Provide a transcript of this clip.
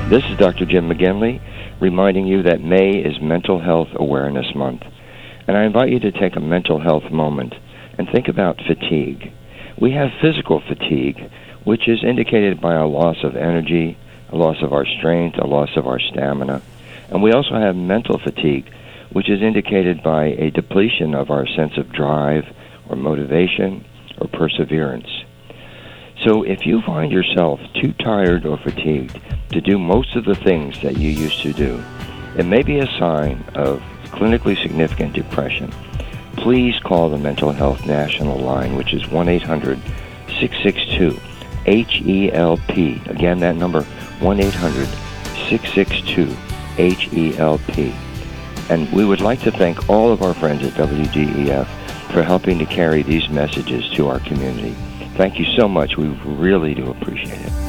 This is Dr. Jim McGinley reminding you that May is Mental Health Awareness Month. And I invite you to take a mental health moment and think about fatigue. We have physical fatigue, which is indicated by a loss of energy, a loss of our strength, a loss of our stamina. And we also have mental fatigue, which is indicated by a depletion of our sense of drive or motivation or perseverance. So if you find yourself too tired or fatigued to do most of the things that you used to do, it may be a sign of clinically significant depression. Please call the Mental Health National Line, which is 1-800-662-HELP. Again, that number, 1-800-662-HELP. And we would like to thank all of our friends at WDEF for helping to carry these messages to our community. Thank you so much. We really do appreciate it.